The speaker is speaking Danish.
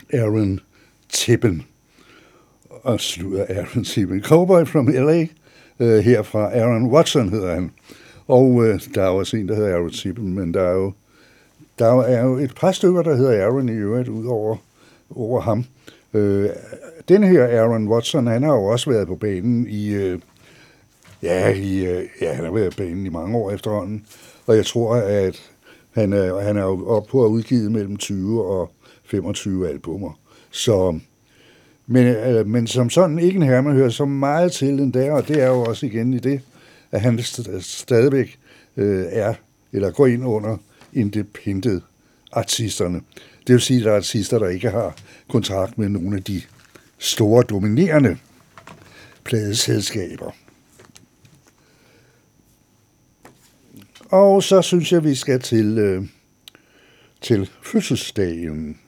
Aaron Tippin. Og slutter Aaron Tippin. Cowboy from L.A. Herfra Aaron Watson hedder han. Og der er også en, der hedder Aaron Tippin, men der er jo et par stykker, der hedder Aaron i øvrigt, ud over ham. Den her Aaron Watson, han har jo også været på banen han har været på banen i mange år efterhånden. Og jeg tror, at han er jo oppe på at udgive mellem 20 og 25 albumer. Så, men som sådan ikke en herre, man hører så meget til den der, og det er jo også igen i det, at han stadigvæk går ind under independent artisterne. Det vil sige, at der er artister, der ikke har kontrakt med nogle af de store, dominerende pladeselskaber. Og så synes jeg, vi skal til fødselsdagen.